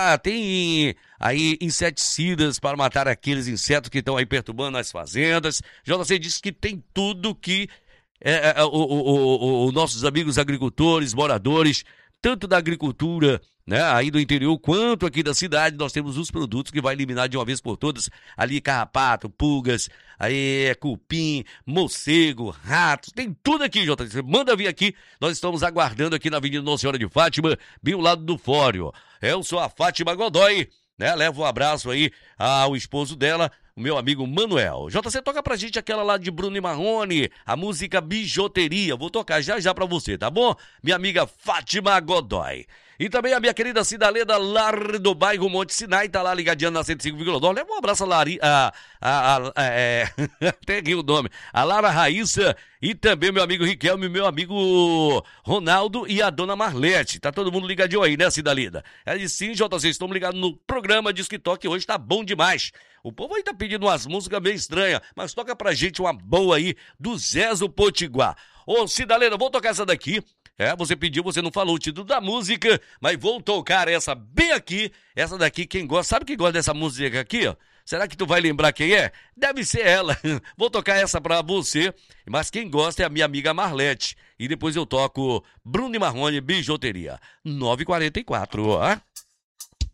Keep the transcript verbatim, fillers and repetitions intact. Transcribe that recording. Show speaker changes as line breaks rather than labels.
Ah, tem aí inseticidas para matar aqueles insetos que estão aí perturbando as fazendas. J C disse que tem tudo que é, é, o, o, o, o nossos amigos agricultores, moradores, tanto da agricultura, né, aí do interior, quanto aqui da cidade, nós temos os produtos que vai eliminar de uma vez por todas, ali carrapato, pulgas, aí é cupim, morcego, ratos, tem tudo aqui, J C. Manda vir aqui, nós estamos aguardando aqui na Avenida Nossa Senhora de Fátima, bem ao lado do Fórum. Eu sou a Fátima Godoy, né, levo um abraço aí ao esposo dela, o meu amigo Manuel. J C, toca pra gente aquela lá de Bruno e Marrone, a música Bijuteria. Vou tocar já já pra você, tá bom? Minha amiga Fátima Godoy. E também a minha querida Cidaleda Lar do bairro Monte Sinai, tá lá ligadinha na cento e cinco vírgula nove. Leva um abraço a Lari, a, a, a, a é, até ri o nome, a Lara Raíssa e também meu amigo Riquelme, meu amigo Ronaldo e a dona Marlete. Tá todo mundo ligadinho aí, né, Cidaleda? Ela disse sim, J C, estamos ligados no programa de que hoje tá bom demais. O povo aí tá pedindo umas músicas meio estranhas, mas toca pra gente uma boa aí do Zezo Potiguar. Ô, Cidaleda, vou tocar essa daqui. É, você pediu, você não falou o título da música, mas vou tocar essa bem aqui. Essa daqui, quem gosta, sabe quem gosta dessa música aqui, ó? Será que tu vai lembrar quem é? Deve ser ela. Vou tocar essa pra você, mas quem gosta é a minha amiga Marlete. E depois eu toco Bruno e Marrone, Bijuteria. nove e quarenta e quatro, ó.